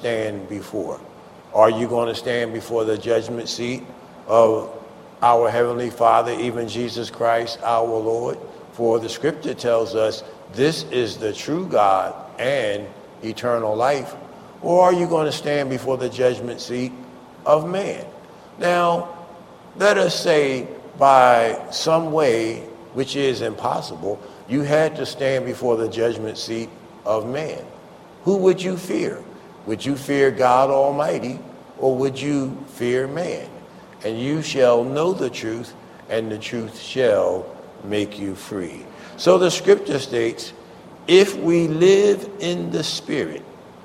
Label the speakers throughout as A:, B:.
A: stand before? Are you going to stand before the judgment seat of our Heavenly Father, even Jesus Christ, our Lord? For the scripture tells us this is the true God and eternal life. Or are you going to stand before the judgment seat of man? Now, let us say by some way, which is impossible, you had to stand before the judgment seat of man. Who would you fear? Would you fear God Almighty, or would you fear man? And you shall know the truth, and the truth shall make you free. So the scripture states, if we live in the Spirit,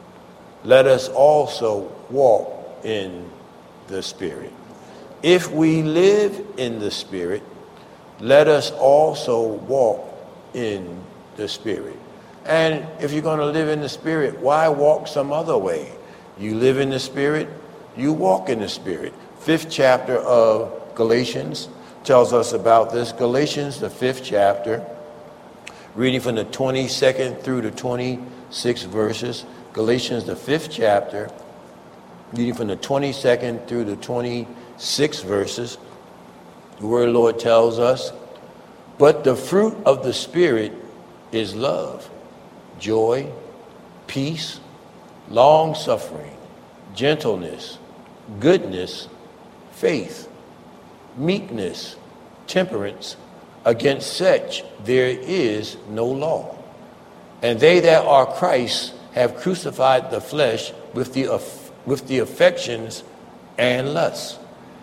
A: let us also walk in the Spirit. If we live in the Spirit, let us also walk in the Spirit. And if you're going to live in the Spirit, why walk some other way? You live in the Spirit, you walk in the Spirit. 5th chapter of Galatians tells us about this. Galatians, the 5th chapter, reading from the 22nd through the 26th verses. Galatians, the 5th chapter, reading from the 22nd through the 26th verses. The word of the Lord tells us, but the fruit of the Spirit is love, joy, peace, long-suffering, gentleness, goodness, faith, meekness, temperance. Against such there is no law. And they that are Christ have crucified the flesh with the affections and lusts.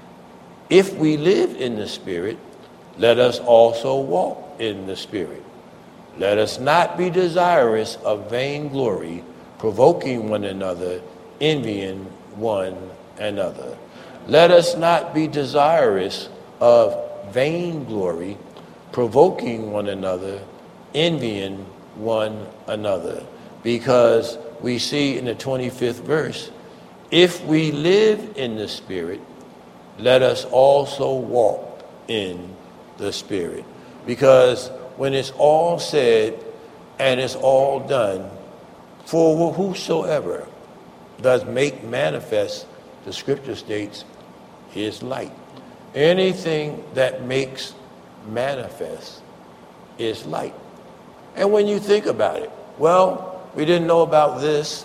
A: If we live in the Spirit, let us also walk in the Spirit. Let us not be desirous of vainglory, provoking one another, envying one another. Let us not be desirous of vainglory, provoking one another, envying one another. Because we see in the 25th verse, if we live in the Spirit, let us also walk in the Spirit. Because when it's all said and it's all done, for whosoever does make manifest, the scripture states, is light. Anything that makes manifest is light. And when you think about it, well, we didn't know about this,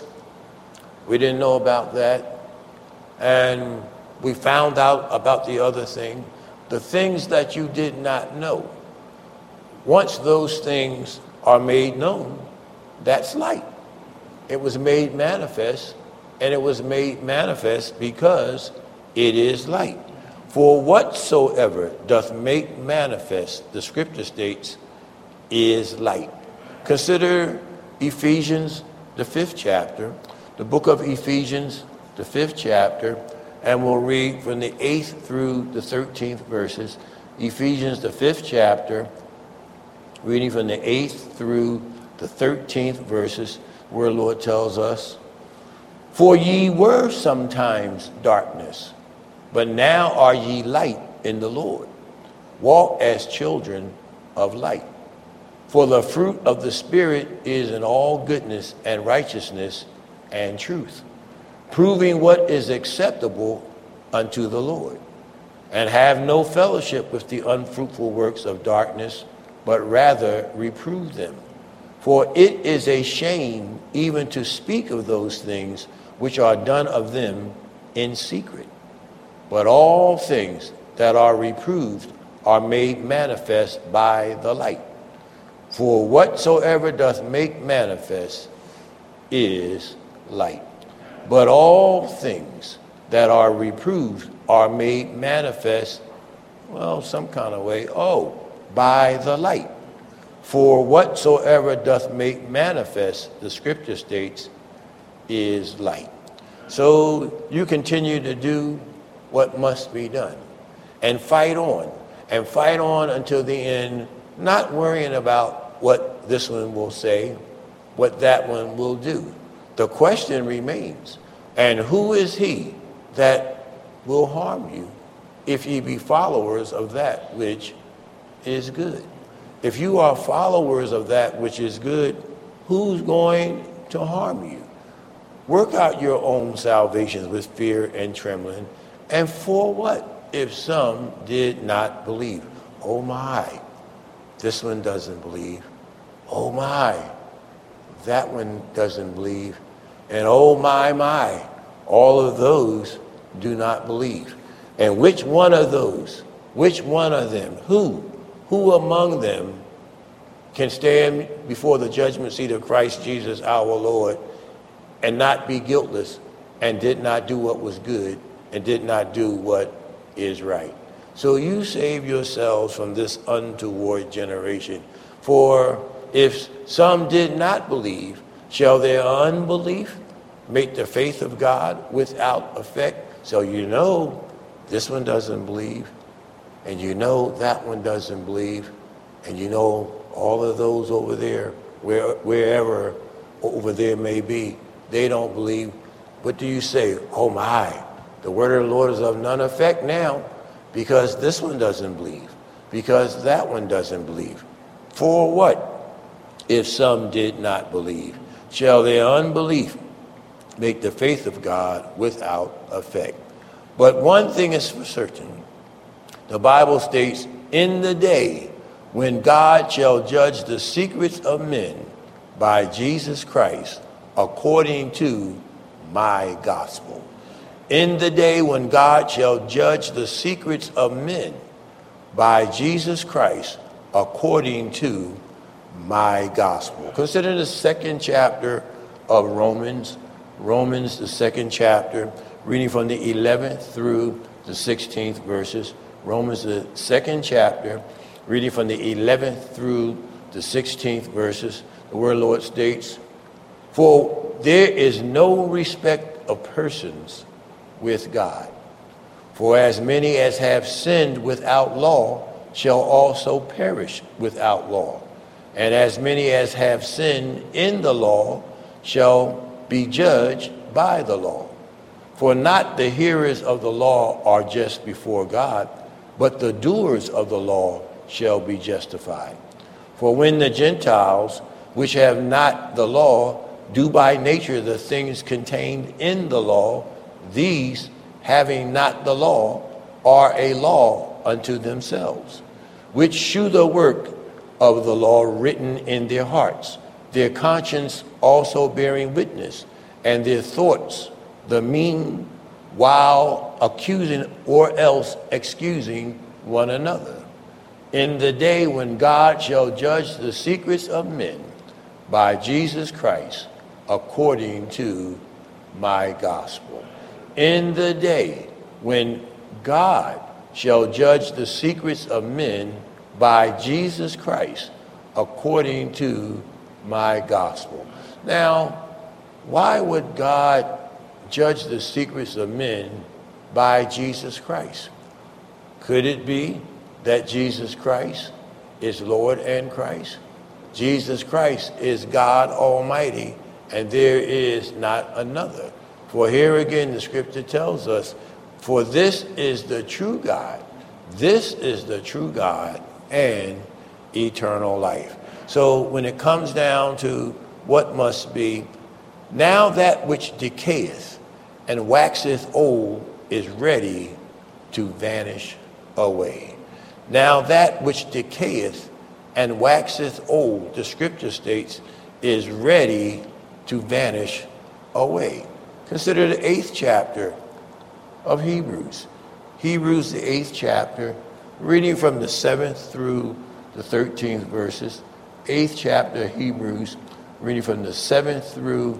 A: we didn't know about that, and we found out about the other thing. The things that you did not know, once those things are made known, that's light. It was made manifest, and it was made manifest because it is light. For whatsoever doth make manifest, the scripture states, is light. Consider Ephesians, the 5th chapter, the book of Ephesians, the 5th chapter, and we'll read from the 8th through the 13th verses. Ephesians, the 5th chapter, reading from the 8th through the 13th verses, where the Lord tells us, for ye were sometimes darkness, but now are ye light in the Lord. Walk as children of light. For the fruit of the Spirit is in all goodness and righteousness and truth, proving what is acceptable unto the Lord. And have no fellowship with the unfruitful works of darkness, but rather reprove them. For it is a shame even to speak of those things which are done of them in secret. But all things that are reproved are made manifest by the light. For whatsoever doth make manifest is light. But all things that are reproved are made manifest, well, some kind of way, by the light. For whatsoever doth make manifest, the scripture states, is light. So you continue to do what must be done and fight on until the end, not worrying about what this one will say, what that one will do. The question remains, and who is he that will harm you if ye be followers of that which is good? If you are followers of that which is good, who's going to harm you? Work out your own salvation with fear and trembling. And for what? If some did not believe. Oh my, this one doesn't believe. Oh my, that one doesn't believe. And oh my, all of those do not believe. And which one of those, which one of them, who among them can stand before the judgment seat of Christ Jesus our Lord and not be guiltless and did not do what was good and did not do what is right? So you save yourselves from this untoward generation. For if some did not believe, shall their unbelief make the faith of God without effect? So you know this one doesn't believe, and you know that one doesn't believe, and you know all of those over there, wherever over there may be, they don't believe. What do you say? Oh my, the word of the Lord is of none effect now, because this one doesn't believe, because that one doesn't believe. For what? If some did not believe, shall their unbelief make the faith of God without effect? But one thing is for certain. The Bible states, in the day when God shall judge the secrets of men by Jesus Christ, according to my gospel. In the day when God shall judge the secrets of men by Jesus Christ, according to my gospel. Consider the second chapter of Romans, the second chapter, reading from the 11th through the 16th verses. Romans, the second chapter, reading from the 11th through the 16th verses. The word of the Lord states, for there is no respect of persons with God. For as many as have sinned without law shall also perish without law. And as many as have sinned in the law shall be judged by the law. For not the hearers of the law are just before God, but the doers of the law shall be justified. For when the Gentiles, which have not the law, do by nature the things contained in the law, these, having not the law, are a law unto themselves, which shew the work of the law written in their hearts, their conscience also bearing witness, and their thoughts the mean, while accusing or else excusing one another. In the day when God shall judge the secrets of men by Jesus Christ, according to my gospel. In the day when God shall judge the secrets of men by Jesus Christ, according to my gospel. Now, why would God judge the secrets of men by Jesus Christ? Could it be that Jesus Christ is Lord and Christ? Jesus Christ is God Almighty, and there is not another. For here again the scripture tells us, for this is the true God. This is the true God and eternal life. So when it comes down to what must be, now that which decayeth and waxeth old is ready to vanish away. Now that which decayeth and waxeth old, the scripture states, is ready to vanish away. Consider the 8th chapter of Hebrews. Hebrews, the 8th chapter, reading from the 7th through the 13th verses. 8th chapter of Hebrews, reading from the 7th through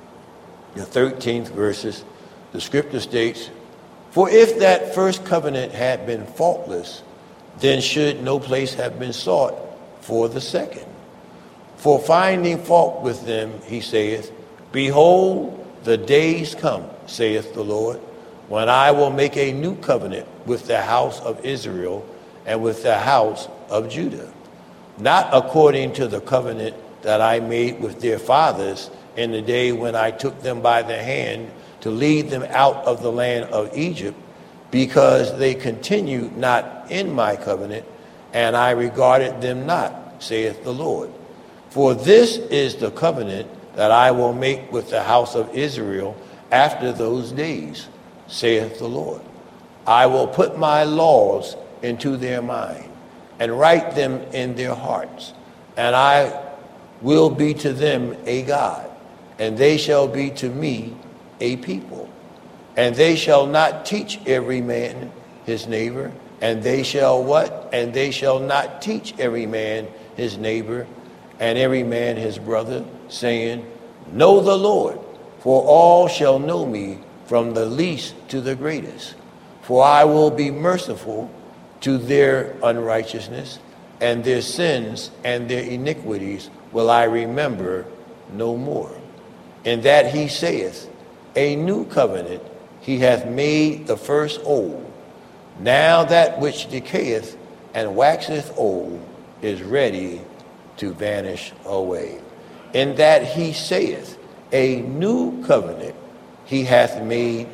A: the 13th verses. The scripture states, for if that first covenant had been faultless, then should no place have been sought for the second. For finding fault with them, he saith, behold, the days come, saith the Lord, when I will make a new covenant with the house of Israel and with the house of Judah, not according to the covenant that I made with their fathers in the day when I took them by the hand to lead them out of the land of Egypt, because they continued not in my covenant, and I regarded them not, saith the Lord. For this is the covenant that I will make with the house of Israel after those days, saith the Lord. I will put my laws into their mind and write them in their hearts, and I will be to them a God, and they shall be to me a people. And they shall not teach every man his neighbor, and they shall what? And they shall not teach every man his neighbor, and every man his brother, saying, Know the Lord, for all shall know me, from the least to the greatest. For I will be merciful to their unrighteousness, and their sins and their iniquities will I remember no more. In that he saith, A new covenant he hath made the first old. Now that which decayeth and waxeth old is ready to vanish away. In that he saith, A new covenant he hath made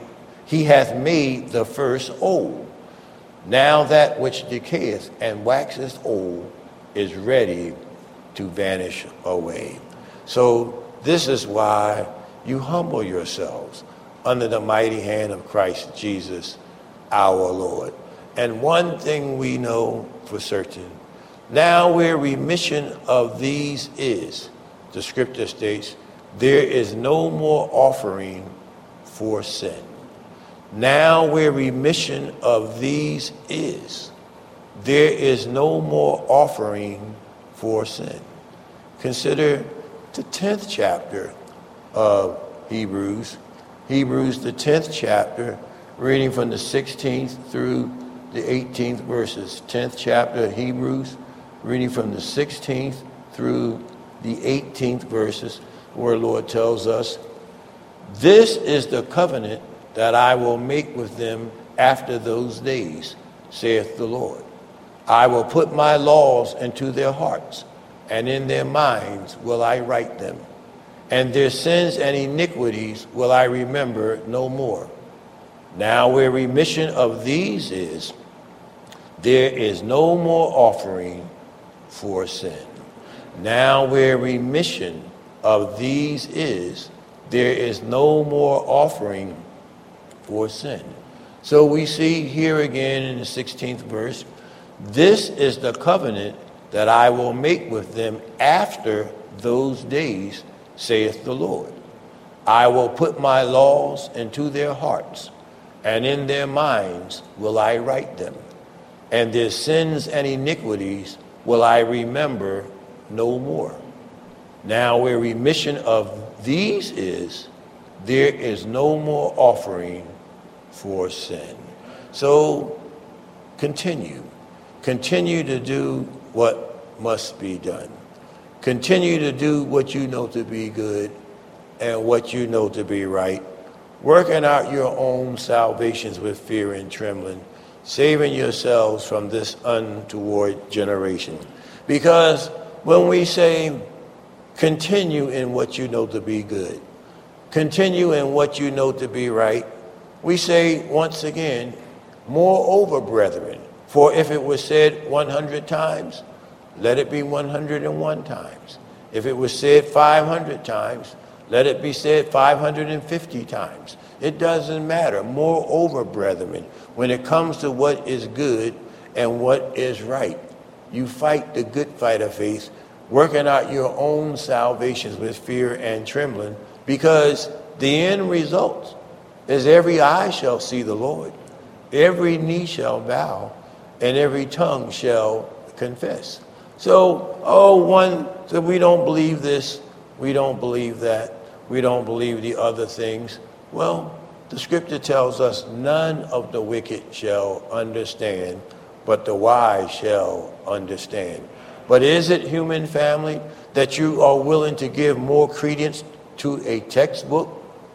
A: the first old. Now that which decayeth and waxeth old is ready to vanish away. So this is why you humble yourselves under the mighty hand of Christ Jesus our Lord. And one thing we know for certain, now where remission of these is, the scripture states, there is no more offering for sin. Now where remission of these is, there is no more offering for sin. Consider the 10th chapter of Hebrews, the 10th chapter, reading from the 16th through the 18th verses. 10th chapter of Hebrews, reading from the 16th through the 18th verses, where the Lord tells us, This is the covenant that I will make with them after those days, saith the Lord. I will put my laws into their hearts, and in their minds will I write them. And their sins and iniquities will I remember no more. Now where remission of these is, there is no more offering for sin. Now where remission of these is, there is no more offering for sin. So we see here again in the 16th verse, this is the covenant that I will make with them after those days, saith the Lord. I will put my laws into their hearts, and in their minds will I write them. And their sins and iniquities will I remember no more. Now where remission of these is, there is no more offering for sin. So continue to do what must be done. Continue to do what you know to be good and what you know to be right, working out your own salvations with fear and trembling, saving yourselves from this untoward generation. Because when we say continue in what you know to be good, continue in what you know to be right, we say once again, moreover, brethren, for if it was said 100 times, let it be 101 times. If it was said 500 times, let it be said 550 times. It doesn't matter. Moreover, brethren, when it comes to what is good and what is right, you fight the good fight of faith, working out your own salvations with fear and trembling, because the end result is every eye shall see the Lord, every knee shall bow, and every tongue shall confess. So, so we don't believe this, we don't believe that, we don't believe the other things. Well, the scripture tells us none of the wicked shall understand, but the wise shall understand. But is it, human family, that you are willing to give more credence to a textbook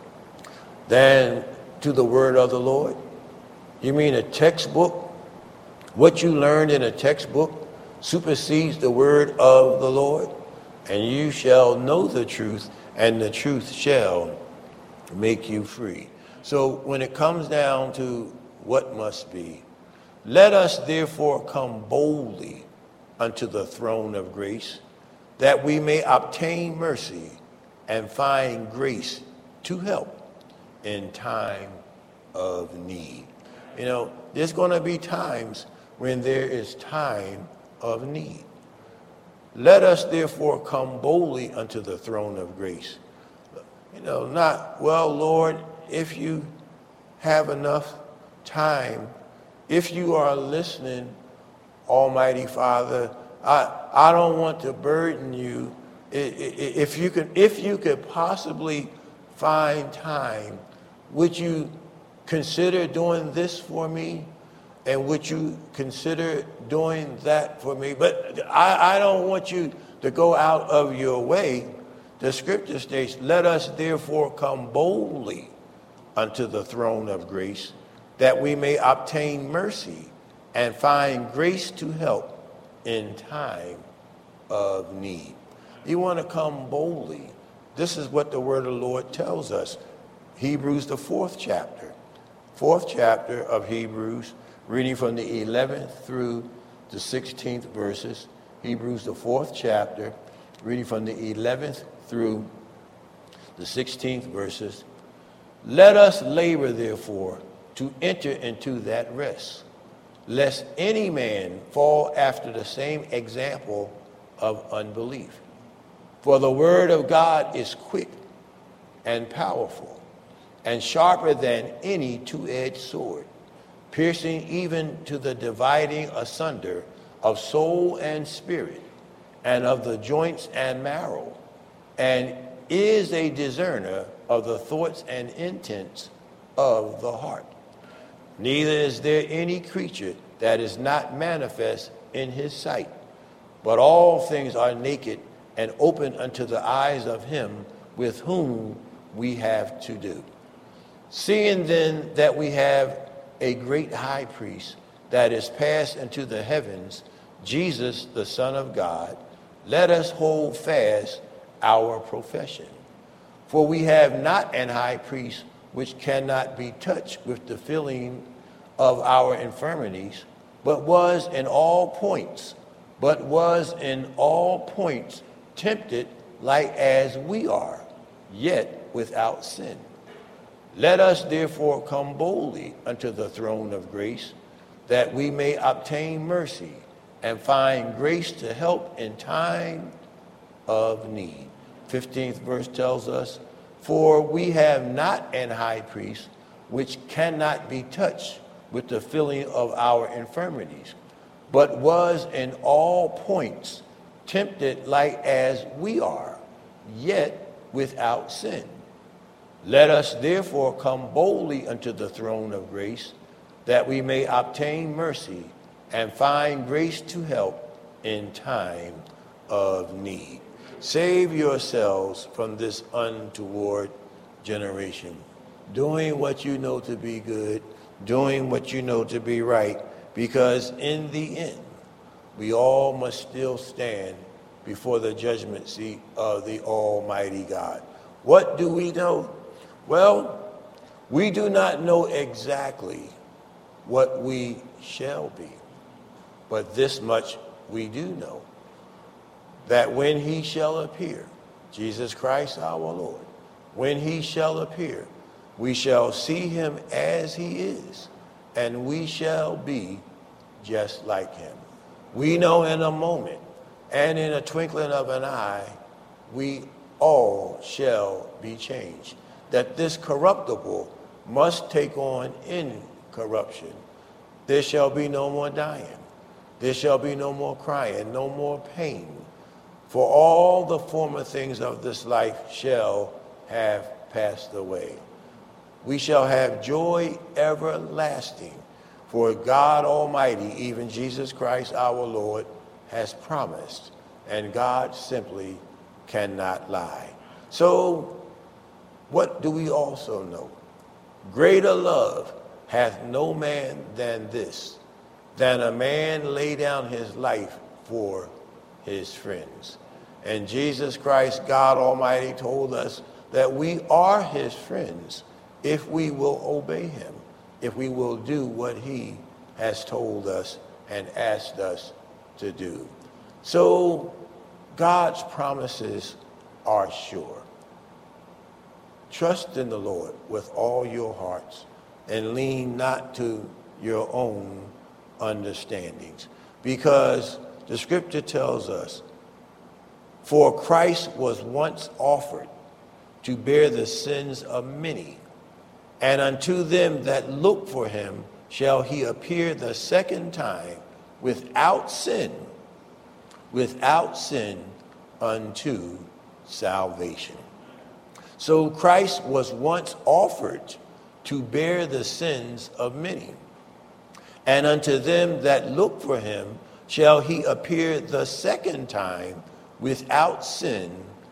A: than to the word of the Lord? You mean a textbook? What you learned in a textbook supersedes the word of the Lord? And you shall know the truth, and the truth shall make you free. So when it comes down to what must be, let us therefore come boldly unto the throne of grace, that we may obtain mercy and find grace to help in time of need. You know, there's going to be times when there is time of need. Let us therefore come boldly unto the throne of grace. You know, not, well, Lord, if you have enough time, if you are listening, Almighty Father, I don't want to burden you. If you could possibly find time, would you consider doing this for me? And would you consider doing that for me? But I don't want you to go out of your way. The scripture states, let us therefore come boldly unto the throne of grace, that we may obtain mercy and find grace to help in time of need. You want to come boldly. This is what the word of the Lord tells us. Hebrews, the fourth chapter of Hebrews, reading from the 11th through the 16th verses. Hebrews, the fourth chapter, reading from the 11th through the 16th verses. Let us labor, therefore, to enter into that rest, lest any man fall after the same example of unbelief. For the word of God is quick and powerful, and sharper than any two-edged sword, piercing even to the dividing asunder of soul and spirit, and of the joints and marrow, and is a discerner of the thoughts and intents of the heart. Neither is there any creature that is not manifest in his sight, but all things are naked and open unto the eyes of him with whom we have to do. Seeing then that we have a great high priest that is passed into the heavens, Jesus, the Son of God, let us hold fast our profession. For we have not an high priest which cannot be touched with the feeling of our infirmities, but was in all points tempted like as we are, yet without sin. Let us therefore come boldly unto the throne of grace, that we may obtain mercy and find grace to help in time of need. 15th verse tells us, for we have not an high priest which cannot be touched with the feeling of our infirmities, but was in all points tempted like as we are, yet without sin. Let us therefore come boldly unto the throne of grace, that we may obtain mercy and find grace to help in time of need. Save yourselves from this untoward generation, doing what you know to be good, doing what you know to be right, because in the end, we all must still stand before the judgment seat of the Almighty God. What do we know? Well, we do not know exactly what we shall be, but this much we do know, that when he shall appear, Jesus Christ our Lord, when he shall appear, we shall see him as he is, and we shall be just like him. We know in a moment and in a twinkling of an eye, we all shall be changed. That this corruptible must take on incorruption. There shall be no more dying. There shall be no more crying, no more pain. For all the former things of this life shall have passed away. We shall have joy everlasting. For God Almighty, even Jesus Christ our Lord, has promised, and God simply cannot lie. So, what do we also know? Greater love hath no man than this, than a man lay down his life for his friends. And Jesus Christ, God Almighty, told us that we are his friends if we will obey him, if we will do what he has told us and asked us to do. So God's promises are sure. Trust in the Lord with all your hearts and lean not to your own understandings. Because the scripture tells us, for Christ was once offered to bear the sins of many, and unto them that look for him shall he appear the second time without sin unto salvation. So Christ was once offered to bear the sins of many, and unto them that look for him shall he appear the second time without sin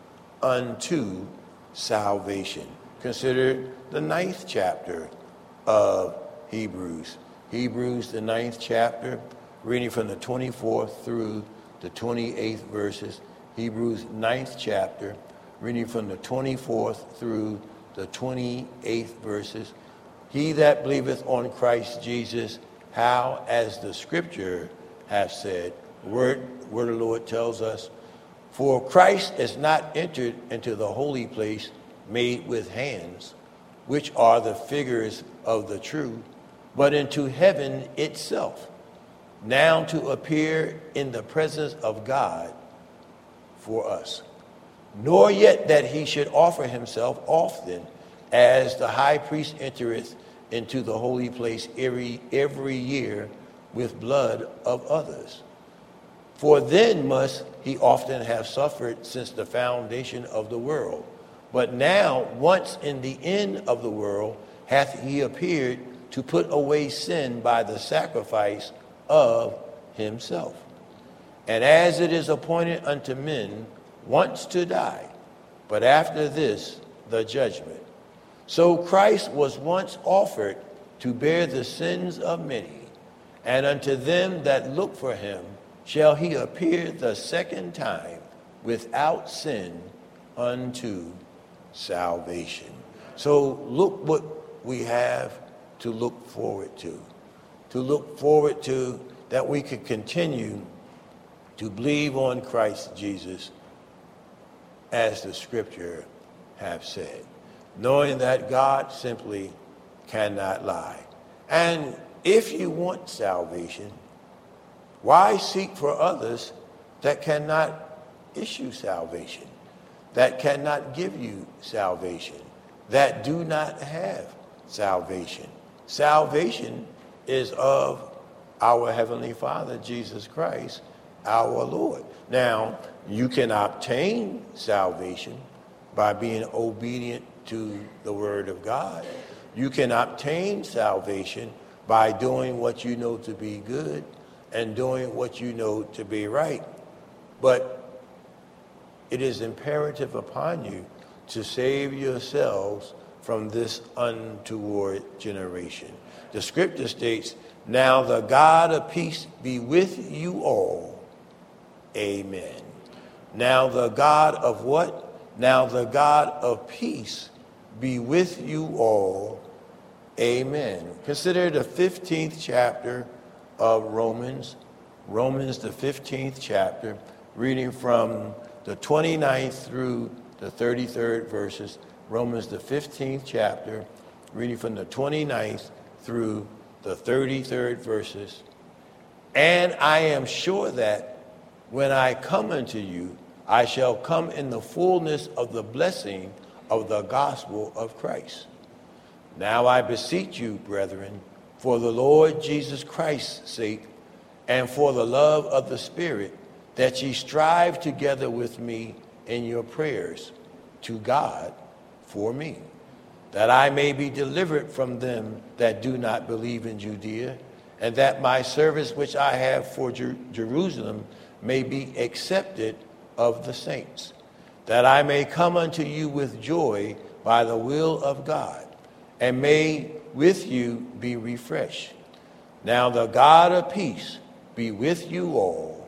A: unto salvation. Consider the 9th chapter of Hebrews. Hebrews, the 9th chapter, reading from the 24th through the 28th verses. Hebrews 9th chapter, reading from the 24th through the 28th verses. He that believeth on Christ Jesus, how, as the scripture hath said, word of the Lord tells us, for Christ is not entered into the holy place made with hands, which are the figures of the true, but into heaven itself, now to appear in the presence of God for us. Nor yet that he should offer himself often, as the high priest entereth into the holy place every year with blood of others. For then must he often have suffered since the foundation of the world. But now, once in the end of the world, hath he appeared to put away sin by the sacrifice of himself. And as it is appointed unto men once to die, but after this the judgment. So Christ was once offered to bear the sins of many, and unto them that look for him shall he appear the second time without sin unto salvation. So look what we have to look forward to. To look forward to that we could continue to believe on Christ Jesus as the scripture have said, knowing that God simply cannot lie. And if you want salvation, why seek for others that cannot issue salvation, that cannot give you salvation, that do not have salvation? Salvation is of our Heavenly Father, Jesus Christ, our Lord. Now, you can obtain salvation by being obedient to the Word of God. You can obtain salvation by doing what you know to be good and doing what you know to be right. But it is imperative upon you to save yourselves from this untoward generation. The scripture states, now the God of peace be with you all. Amen. Now the God of what? Now the God of peace be with you all. Amen. Consider the 15th chapter of Romans. Romans, the 15th chapter, reading from the 29th through the 33rd verses. Romans, the 15th chapter, reading from the 29th through the 33rd verses. And I am sure that when I come unto you, I shall come in the fullness of the blessing of the gospel of Christ. Now I beseech you, brethren, for the Lord Jesus Christ's sake, and for the love of the Spirit, that ye strive together with me in your prayers to God for me, that I may be delivered from them that do not believe in Judea, and that my service which I have for Jerusalem may be accepted of the saints, that I may come unto you with joy by the will of God, and may with you be refreshed. Now the God of peace be with you all.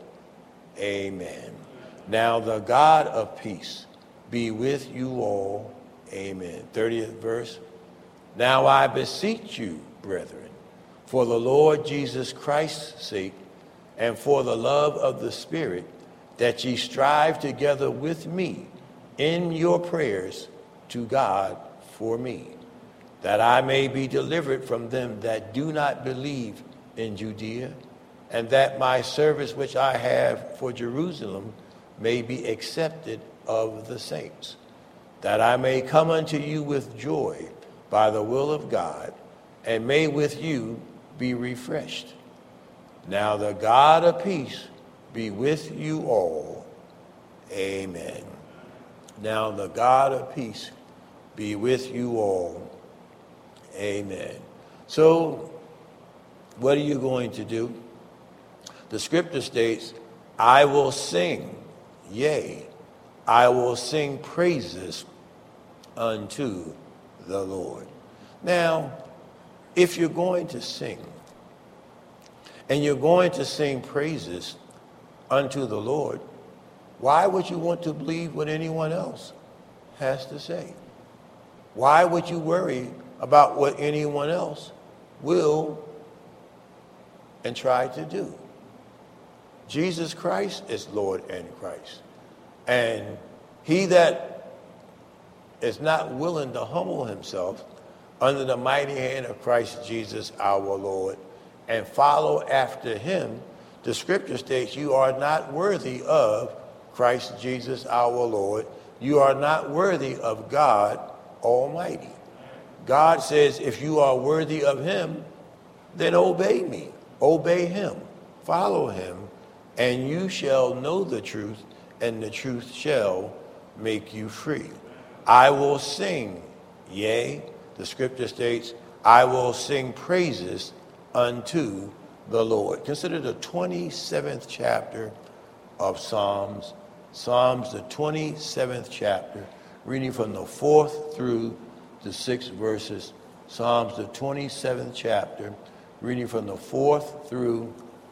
A: Amen. Now the God of peace be with you all. Amen. 30th verse. Now I beseech you, brethren, for the Lord Jesus Christ's sake, and for the love of the Spirit, that ye strive together with me in your prayers to God for me, that I may be delivered from them that do not believe in Judea, and that my service which I have for Jerusalem may be accepted of the saints, that I may come unto you with joy by the will of God, and may with you be refreshed. Now the God of peace be with you all. Amen. Now the God of peace be with you all. Amen. So, what are you going to do? The scripture states, I will sing, yea, I will sing praises unto the Lord. Now, if you're going to sing, and you're going to sing praises unto the Lord, why would you want to believe what anyone else has to say? Why would you worry about what anyone else will and try to do? Jesus Christ is Lord and Christ. And he that is not willing to humble himself under the mighty hand of Christ Jesus our Lord and follow after him, the scripture states you are not worthy of Christ Jesus our Lord. You are not worthy of God Almighty. God says, if you are worthy of him, then obey me, obey him, follow him, and you shall know the truth, and the truth shall make you free. I will sing, yea, the scripture states, I will sing praises unto the Lord. Consider the 27th chapter of Psalms. Psalms, the 27th chapter, reading from the 4th through the 6th verses. Psalms, the 27th chapter, reading from the 4th through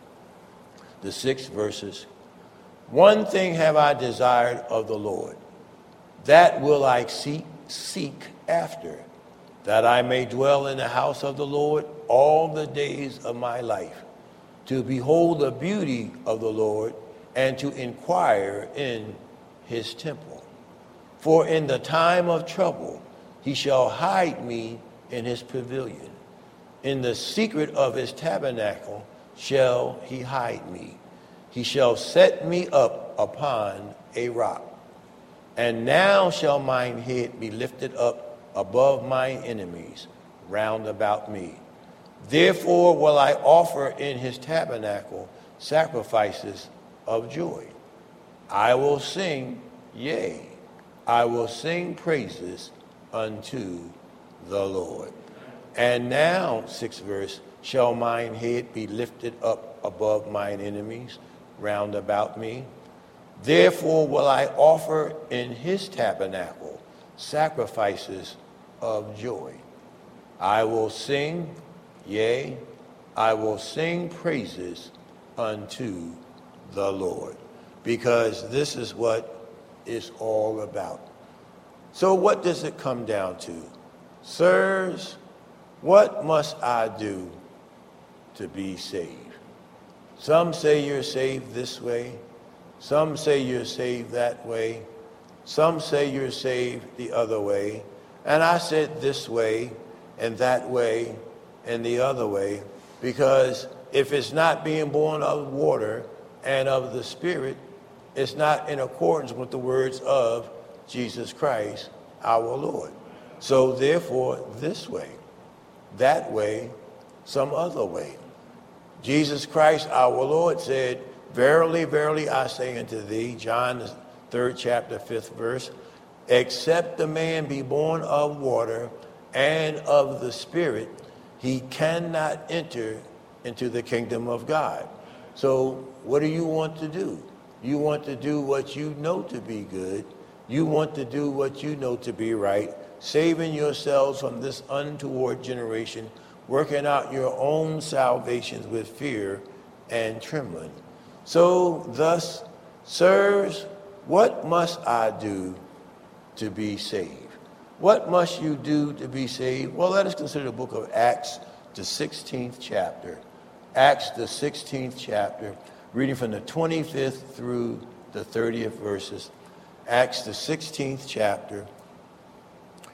A: the 6th verses. One thing have I desired of the Lord, that will I seek after, that I may dwell in the house of the Lord all the days of my life, to behold the beauty of the Lord and to inquire in his temple. For in the time of trouble he shall hide me in his pavilion. In the secret of his tabernacle shall he hide me. He shall set me up upon a rock. And now shall mine head be lifted up above mine enemies round about me. Therefore will I offer in his tabernacle sacrifices of joy. I will sing, yea, I will sing praises unto the Lord. And now, 6th verse, shall mine head be lifted up above mine enemies round about me. Therefore will I offer in his tabernacle sacrifices of joy. I will sing, yea, I will sing praises unto the Lord, because this is what it's all about. So what does it come down to? Sirs, what must I do to be saved? Some say you're saved this way. Some say you're saved that way. Some say you're saved the other way. And I said this way and that way and the other way, because if it's not being born of water and of the Spirit, it's not in accordance with the words of Jesus Christ, our Lord. So therefore, this way, that way, some other way. Jesus Christ, our Lord, said, verily, verily, I say unto thee, John, the 3rd chapter, 5th verse, except the man be born of water and of the Spirit, he cannot enter into the kingdom of God. So what do you want to do? You want to do what you know to be good. You want to do what you know to be right, saving yourselves from this untoward generation, working out your own salvations with fear and trembling. So thus, sirs, what must I do to be saved? What must you do to be saved? Well, let us consider the book of Acts, the 16th chapter. Acts, the 16th chapter, reading from the 25th through the 30th verses. Acts, the 16th chapter,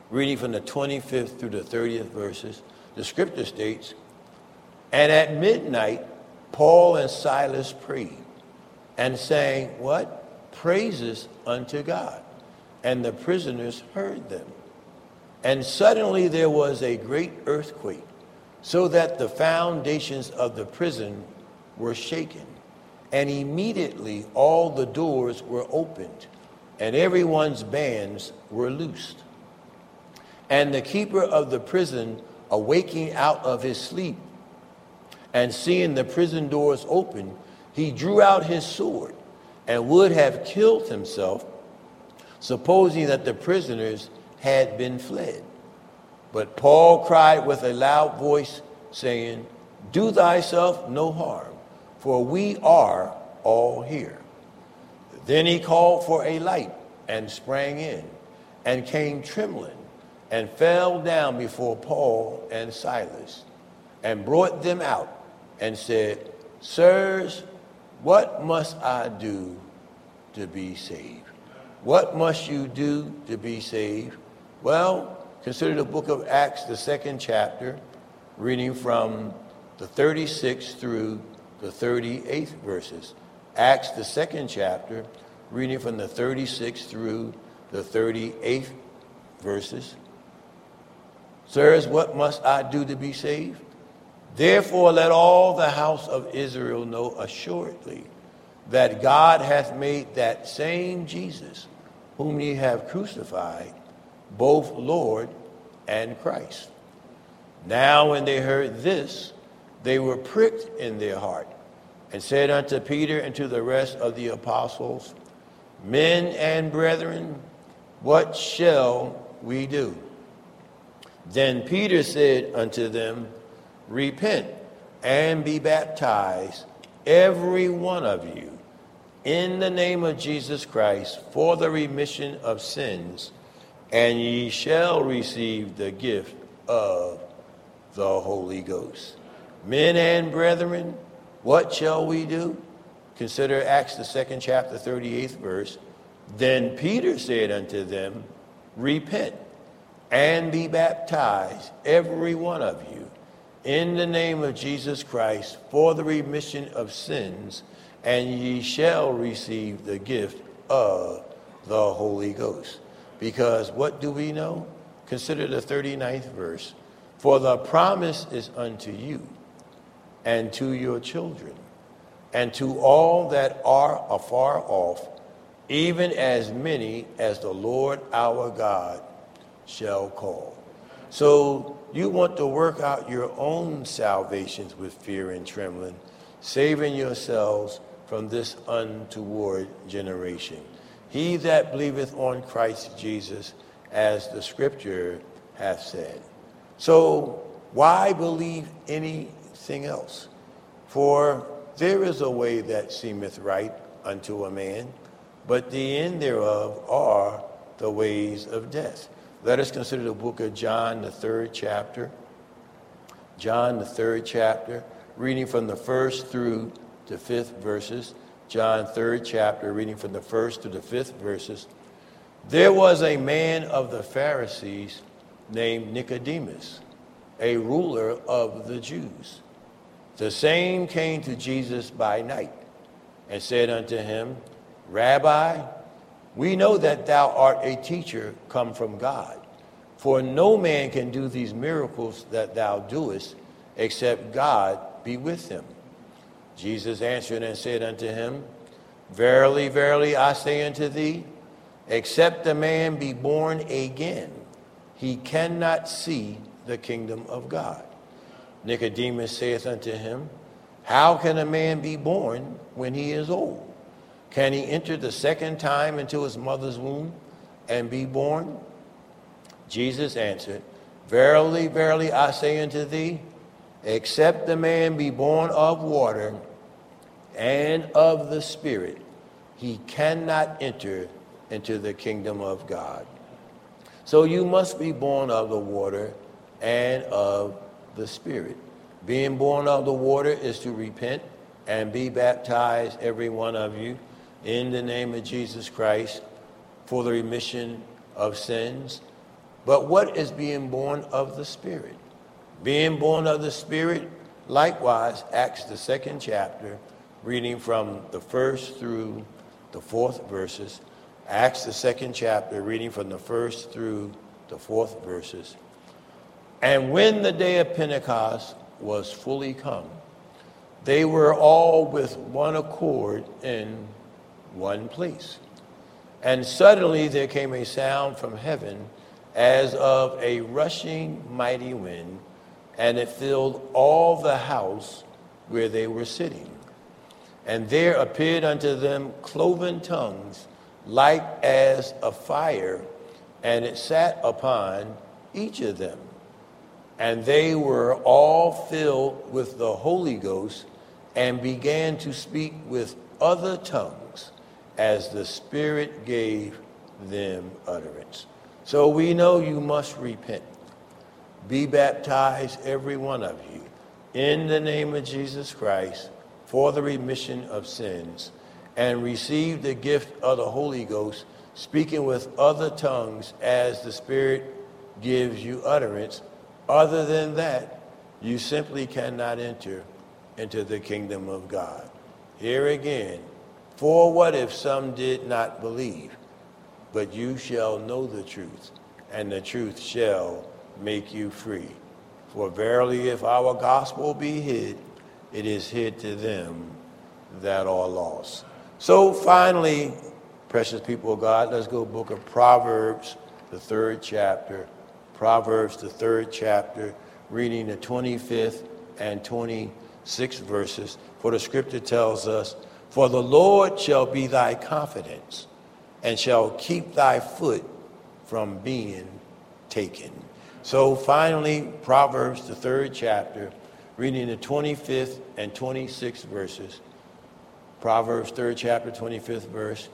A: reading from the 25th through the 30th verses. The scripture states, "And at midnight, Paul and Silas prayed and sang," what? "Praises unto God. And the prisoners heard them. And suddenly there was a great earthquake, so that the foundations of the prison were shaken. And immediately all the doors were opened, and everyone's bands were loosed. And the keeper of the prison, awaking out of his sleep, and seeing the prison doors open, he drew out his sword and would have killed himself, supposing that the prisoners had been fled. But Paul cried with a loud voice, saying, "Do thyself no harm, for we are all here." Then he called for a light and sprang in, and came trembling, and fell down before Paul and Silas, and brought them out, and said, "Sirs, what must I do to be saved?" What must you do to be saved? Well, consider the book of Acts, the 2nd chapter, reading from the 36th through the 38th verses. Acts, the 2nd chapter, reading from the 36th through the 38th verses. "Sirs, what must I do to be saved? Therefore let all the house of Israel know assuredly that God hath made that same Jesus, whom ye have crucified, both Lord and Christ." Now when they heard this, they were pricked in their heart, and said unto Peter and to the rest of the apostles, "Men and brethren, what shall we do?" Then Peter said unto them, "Repent and be baptized, every one of you, in the name of Jesus Christ, for the remission of sins, and ye shall receive the gift of the Holy Ghost." Men and brethren, what shall we do? Consider Acts, the 2nd chapter, 38th verse. Then Peter said unto them, "Repent and be baptized, every one of you, in the name of Jesus Christ, for the remission of sins, and ye shall receive the gift of the Holy Ghost." Because what do we know? Consider the 39th verse. "For the promise is unto you, and to your children, and to all that are afar off, even as many as the Lord our God shall call." So you want to work out your own salvations with fear and trembling, saving yourselves from this untoward generation. He that believeth on Christ Jesus, as the scripture hath said. So why believe anything else? For there is a way that seemeth right unto a man, but the end thereof are the ways of death. Let us consider the book of John, the 3rd chapter. John, the 3rd chapter, reading from the 1st through the 5th verses. John, 3rd chapter, reading from the 1st to the 5th verses. "There was a man of the Pharisees named Nicodemus, a ruler of the Jews. The same came to Jesus by night, and said unto him, Rabbi, we know that thou art a teacher come from God, for no man can do these miracles that thou doest, except God be with him. Jesus answered and said unto him, Verily, verily, I say unto thee, except a man be born again, he cannot see the kingdom of God. Nicodemus saith unto him, How can a man be born when he is old? Can he enter the second time into his mother's womb and be born? Jesus answered, Verily, verily, I say unto thee, except a man be born of water and of the Spirit, he cannot enter into the kingdom of God. So you must be born of the water and of the Spirit. Being born of the water is to repent and be baptized, every one of you, in the name of Jesus Christ for the remission of sins. But what is being born of the Spirit? Being born of the Spirit, likewise, Acts the 2nd chapter, reading from the 1st through the 4th verses. Acts the 2nd chapter, reading from the 1st through the 4th verses. And when the day of Pentecost was fully come, they were all with one accord in one place. And suddenly there came a sound from heaven as of a rushing mighty wind, and it filled all the house where they were sitting. And there appeared unto them cloven tongues, like as of fire, and it sat upon each of them. And they were all filled with the Holy Ghost, and began to speak with other tongues, as the Spirit gave them utterance. So we know you must repent. Be baptized, every one of you, in the name of Jesus Christ, for the remission of sins, and receive the gift of the Holy Ghost, speaking with other tongues as the Spirit gives you utterance. Other than that, you simply cannot enter into the kingdom of God. Here again, for what if some did not believe? But you shall know the truth, and the truth shall make you free. For verily, if our gospel be hid, it is hid to them that are lost. So finally, precious people of God, let's go book of Proverbs, the 3rd chapter. Proverbs, the 3rd chapter, reading the 25th and 26th verses. For the scripture tells us, for the Lord shall be thy confidence, and shall keep thy foot from being taken. So finally, Proverbs, the 3rd chapter, reading the 25th and 26th verses. Proverbs, 3rd chapter, 25th verse.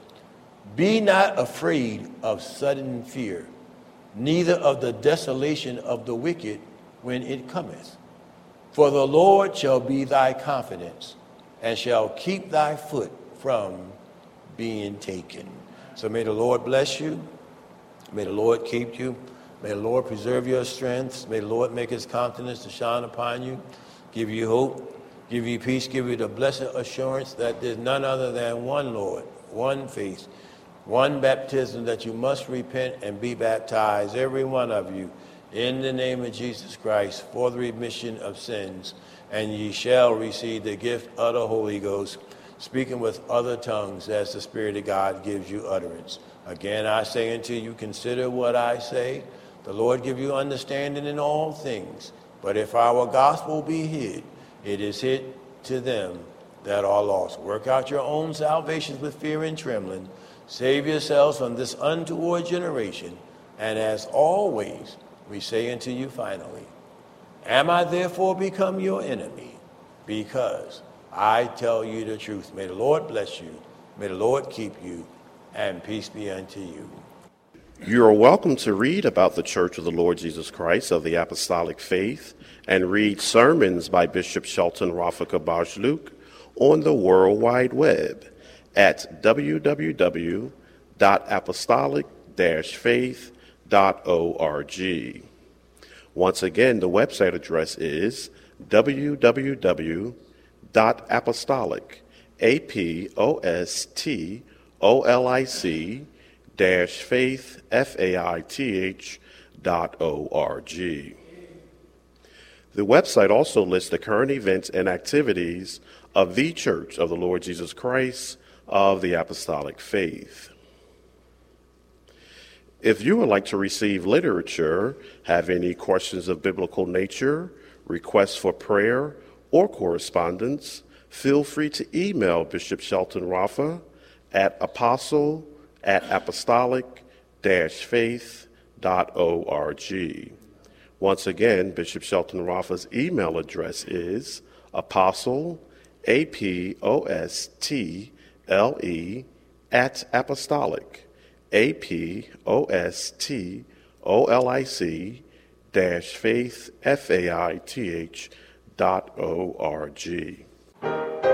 A: Be not afraid of sudden fear, neither of the desolation of the wicked when it cometh. For the Lord shall be thy confidence, and shall keep thy foot from being taken. So may the Lord bless you. May the Lord keep you. May the Lord preserve your strength. May the Lord make his countenance to shine upon you, give you hope, give you peace, give you the blessed assurance that there's none other than one Lord, one faith, one baptism, that you must repent and be baptized, every one of you, in the name of Jesus Christ, for the remission of sins, and ye shall receive the gift of the Holy Ghost, speaking with other tongues as the Spirit of God gives you utterance. Again, I say unto you, consider what I say. The Lord give you understanding in all things. But if our gospel be hid, it is hid to them that are lost. Work out your own salvation with fear and trembling. Save yourselves from this untoward generation. And as always, we say unto you finally, am I therefore become your enemy? Because I tell you the truth. May the Lord bless you. May the Lord keep you. And peace be unto you.
B: You are welcome to read about the Church of the Lord Jesus Christ of the Apostolic Faith and read sermons by Bishop Shelton Rafika Bajluk on the World Wide Web at www.apostolic-faith.org. Once again, the website address is www.apostolic-faith.org. The website also lists the current events and activities of the Church of the Lord Jesus Christ of the Apostolic Faith. If you would like to receive literature, have any questions of biblical nature, requests for prayer, or correspondence, feel free to email Bishop Shelton Rafa at apostle@apostolic-faith.org. Once again, Bishop Shelton Rafa's email address is apostle, APOSTLE, @apostolic, APOSTOLIC-faith, FAITH.org.